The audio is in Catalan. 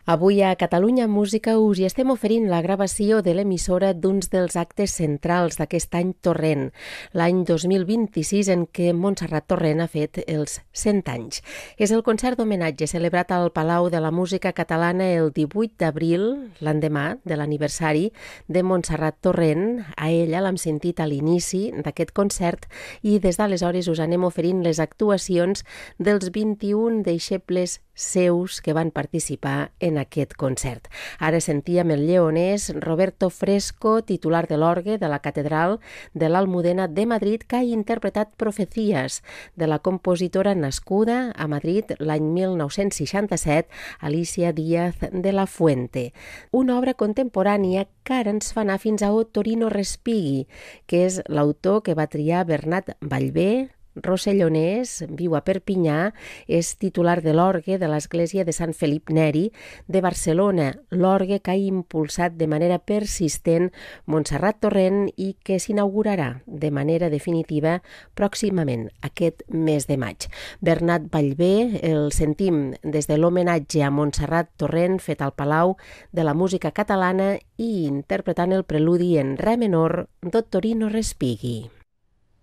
Avui a Catalunya Música us hi estem oferint la gravació de l'emissora d'uns dels actes centrals d'aquest any torrent, l'any 2026 en què Montserrat Torrent ha fet els 100 anys. És el concert d'homenatge celebrat al Palau de la Música Catalana el 18 d'abril, l'endemà de l'aniversari de Montserrat Torrent. A ella l'hem sentit a l'inici d'aquest concert i des d'aleshores us anem oferint les actuacions dels 21 deixebles seus que van participar en aquest concert. Ara sentíem el lleonès Roberto Fresco, titular de l'orgue de la Catedral de l'Almudena de Madrid, que ha interpretat Profecías, de la compositora nascuda a Madrid l'any 1967, Alicia Díaz de la Fuente. Una obra contemporània que ara ens fa anar fins a Ottorino Respighi, que és l'autor que va triar Bernat Ballbé, rossellonès, viu a Perpinyà, és titular de l'orgue de l'església de Sant Felip Neri de Barcelona, l'orgue que ha impulsat de manera persistent Montserrat Torrent i que s'inaugurarà de manera definitiva pròximament, aquest mes de maig. Bernat Ballbé el sentim des de l'homenatge a Montserrat Torrent fet al Palau de la Música Catalana i interpretant el preludi en re menor d'Ottorino Respighi.